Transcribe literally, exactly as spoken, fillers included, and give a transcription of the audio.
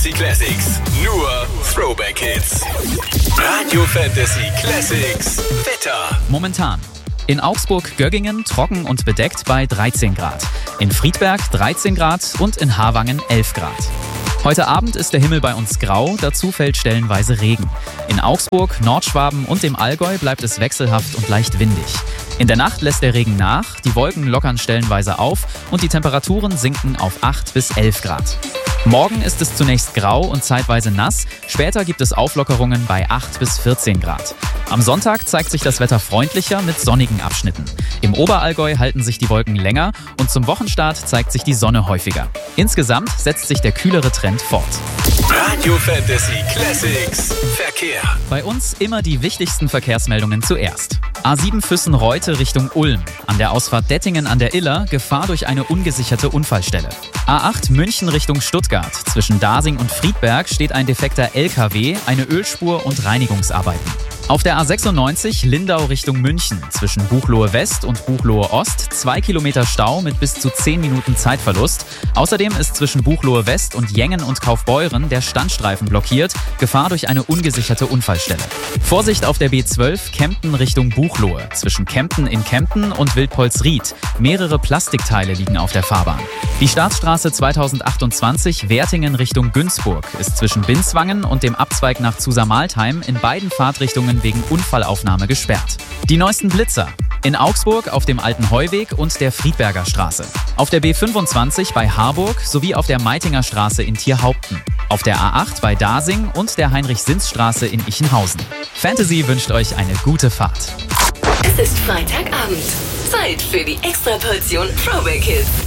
Fantasy Classics. Nur Throwback Hits. Radio Fantasy Classics. Wetter. Momentan. In Augsburg-Göggingen trocken und bedeckt bei dreizehn Grad. In Friedberg dreizehn Grad und in Harwangen elf Grad. Heute Abend ist der Himmel bei uns grau, dazu fällt stellenweise Regen. In Augsburg, Nordschwaben und dem Allgäu bleibt es wechselhaft und leicht windig. In der Nacht lässt der Regen nach, die Wolken lockern stellenweise auf und die Temperaturen sinken auf acht bis elf Grad. Morgen ist es zunächst grau und zeitweise nass, später gibt es Auflockerungen bei acht bis vierzehn Grad. Am Sonntag zeigt sich das Wetter freundlicher mit sonnigen Abschnitten. Im Oberallgäu halten sich die Wolken länger und zum Wochenstart zeigt sich die Sonne häufiger. Insgesamt setzt sich der kühlere Trend fort. Radio Fantasy Classics. Verkehr. Bei uns immer die wichtigsten Verkehrsmeldungen zuerst. A sieben Füssen-Reute Richtung Ulm. An der Ausfahrt Dettingen an der Iller Gefahr durch eine ungesicherte Unfallstelle. A acht München Richtung Stuttgart. Zwischen Dasing und Friedberg steht ein defekter L K W, eine Ölspur und Reinigungsarbeiten. Auf der A sechsundneunzig Lindau Richtung München. Zwischen Buchloe West und Buchloe Ost zwei Kilometer Stau mit bis zu zehn Minuten Zeitverlust. Außerdem ist zwischen Buchloe West und Jengen und Kaufbeuren der Standstreifen blockiert. Gefahr durch eine ungesicherte Unfallstelle. Vorsicht auf der B zwölf Kempten Richtung Buchloe. Zwischen Kempten in Kempten und Wildpolsried. Mehrere Plastikteile liegen auf der Fahrbahn. Die Staatsstraße zweitausendachtundzwanzig Wertingen Richtung Günzburg ist zwischen Binswangen und dem Abzweig nach Zusamaltheim in beiden Fahrtrichtungen wegen Unfallaufnahme gesperrt. Die neuesten Blitzer. In Augsburg auf dem Alten Heuweg und der Friedberger Straße. Auf der B fünfundzwanzig bei Harburg sowie auf der Meitinger Straße in Tierhaupten. Auf der A acht bei Dasing und der Heinrich-Sinz-Straße in Ichenhausen. Fantasy wünscht euch eine gute Fahrt. Es ist Freitagabend. Zeit für die Extraportion Throwback Hits.